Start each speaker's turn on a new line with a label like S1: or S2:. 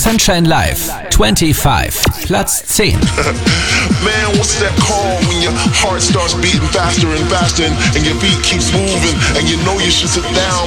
S1: Sunshine Live 25, Platz 10.
S2: Man, what's that call when your heart starts beating faster and faster and your feet keeps moving and you know you should sit down,